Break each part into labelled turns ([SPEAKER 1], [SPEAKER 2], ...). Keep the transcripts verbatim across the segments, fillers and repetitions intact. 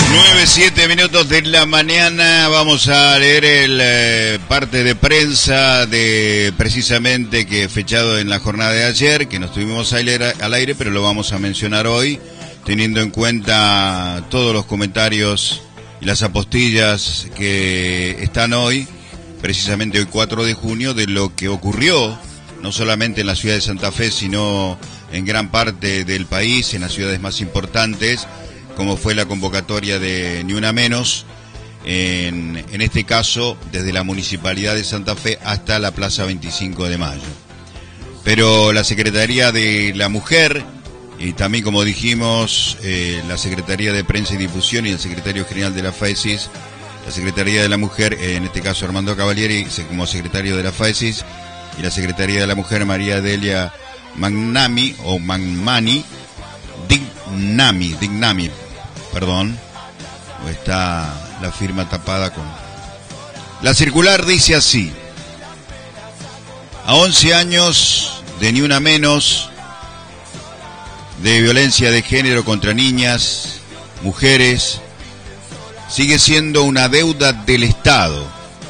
[SPEAKER 1] nueve, siete minutos de la mañana. Vamos a leer el eh, parte de prensa de precisamente que fechado en la jornada de ayer, que no estuvimos al aire, al aire, pero lo vamos a mencionar hoy, teniendo en cuenta todos los comentarios y las apostillas que están hoy, precisamente hoy cuatro de junio, de lo que ocurrió, no solamente en la ciudad de Santa Fe, sino en gran parte del país, en las ciudades más importantes, como fue la convocatoria de Ni Una Menos, en, en este caso desde la Municipalidad de Santa Fe hasta la Plaza veinticinco de mayo. Pero la Secretaría de la Mujer, y también como dijimos, eh, la Secretaría de Prensa y Difusión y el Secretario General de la FAESIS, la Secretaría de la Mujer, eh, en este caso Armando Cavalieri como Secretario de la FAESIS, y la Secretaría de la Mujer María Delia Magnami, o Magmani, Dignami, Dignami, perdón, está la firma tapada con... La circular dice así: a once años de Ni Una Menos, de violencia de género contra niñas, mujeres, sigue siendo una deuda del Estado.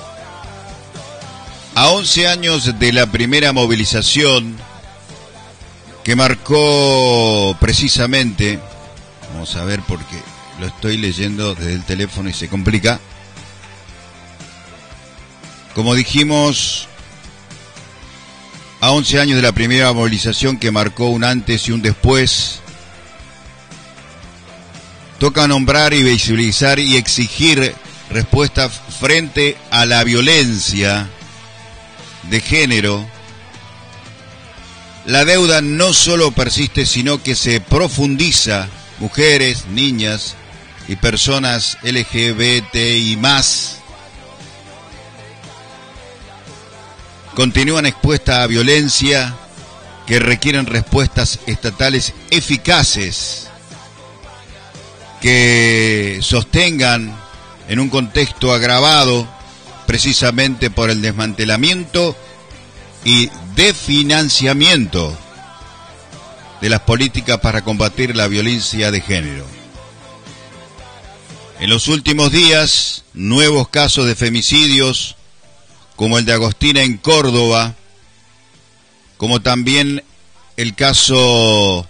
[SPEAKER 1] A once años de la primera movilización que marcó precisamente, vamos a ver porque lo estoy leyendo desde el teléfono y se complica. Como dijimos, a once años de la primera movilización que marcó un antes y un después, toca nombrar y visibilizar y exigir respuestas frente a la violencia de género. La deuda no solo persiste, sino que se profundiza. Mujeres, niñas y personas L G B T I más continúan expuestas a violencia que requieren respuestas estatales eficaces que sostengan en un contexto agravado precisamente por el desmantelamiento y desfinanciamiento de las políticas para combatir la violencia de género. En los últimos días, nuevos casos de femicidios, como el de Agostina en Córdoba, como también el caso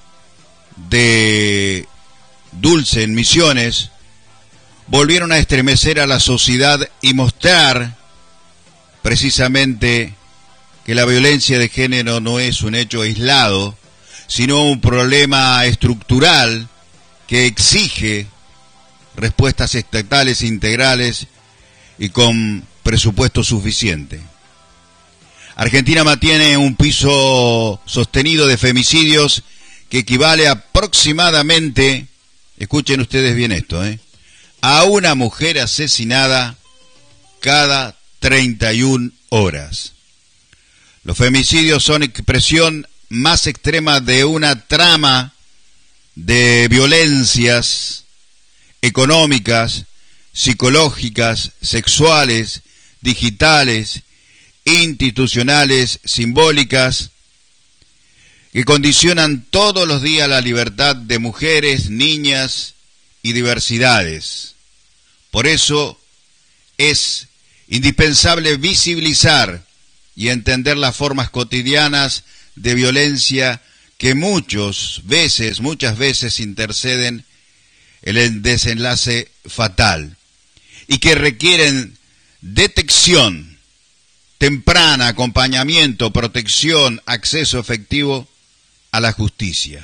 [SPEAKER 1] de Dulce en Misiones, volvieron a estremecer a la sociedad y mostrar precisamente que la violencia de género no es un hecho aislado, sino un problema estructural que exige respuestas estatales integrales y con presupuesto suficiente. Argentina mantiene un piso sostenido de femicidios que equivale aproximadamente, escuchen ustedes bien esto, ¿eh? a una mujer asesinada cada treinta y una horas. Los femicidios son expresión más extrema de una trama de violencias económicas, psicológicas, sexuales, digitales, institucionales, simbólicas, que condicionan todos los días la libertad de mujeres, niñas y diversidades. Por eso es indispensable visibilizar y entender las formas cotidianas de violencia que muchas veces, muchas veces interceden en el desenlace fatal y que requieren detección temprana, acompañamiento, protección, acceso efectivo a la justicia.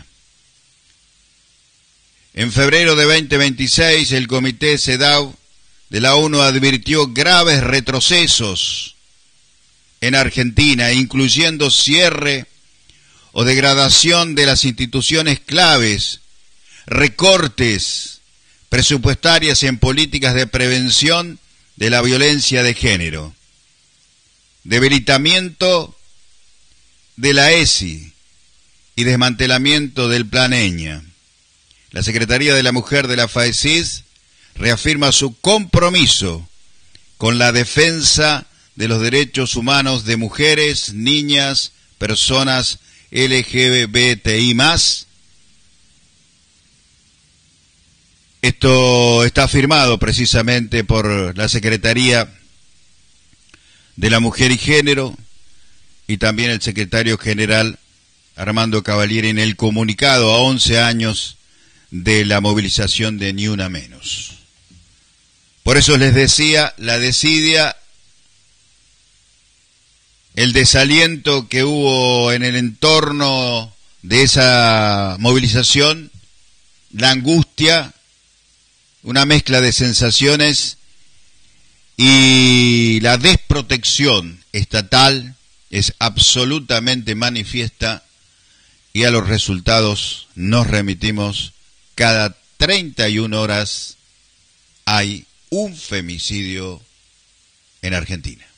[SPEAKER 1] En febrero de veinte veintiséis, el Comité CEDAW de la ONU advirtió graves retrocesos en Argentina, incluyendo cierre o degradación de las instituciones claves, recortes presupuestarias en políticas de prevención de la violencia de género, debilitamiento de la E S I y desmantelamiento del Plan Eña. La Secretaría de la Mujer de la FAESIS reafirma su compromiso con la defensa de los derechos humanos de mujeres, niñas, personas L G B T I más, Esto está firmado precisamente por la Secretaría de la Mujer y Género y también el secretario general Armando Cavalieri en el comunicado a once años de la movilización de Ni Una Menos. Por eso les decía, la desidia, el desaliento que hubo en el entorno de esa movilización, la angustia, una mezcla de sensaciones y la desprotección estatal es absolutamente manifiesta y a los resultados nos remitimos. Cada treinta y una horas hay un femicidio en Argentina.